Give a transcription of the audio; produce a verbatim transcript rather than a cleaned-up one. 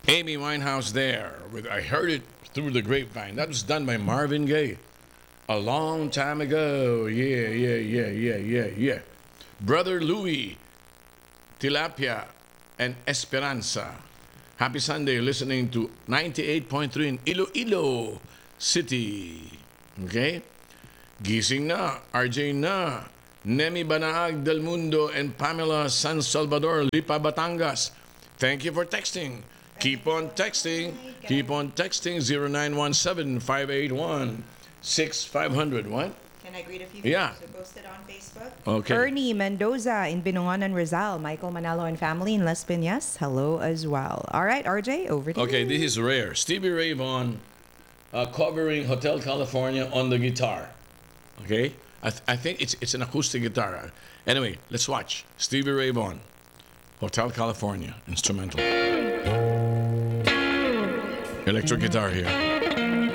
Amy Winehouse there with I Heard It Through the Grapevine. That was done by Marvin Gaye a long time ago. Yeah, yeah, yeah, yeah, yeah, yeah. Brother Louis, Tilapia, and Esperanza. Happy Sunday listening to ninety-eight point three in Iloilo City. Okay? Gising na, R J na, Nemi Banaag del Mundo, and Pamela San Salvador, Lipa, Batangas. Thank you for texting. Keep on texting. Keep on texting zero nine one seven, five eight one, six five zero zero. What? Can I greet a few Yeah. folks who posted on Facebook? Okay. Ernie Mendoza in Binunganan, Rizal. Michael Manalo and family in Las Piñas. Hello as well. All right, R J, over to Okay, you. this is rare. Stevie Ray Vaughan uh, covering Hotel California on the guitar. Okay? I, th- I think it's it's an acoustic guitar. Anyway, let's watch. Stevie Ray Vaughan, Hotel California, instrumental. Electric guitar here.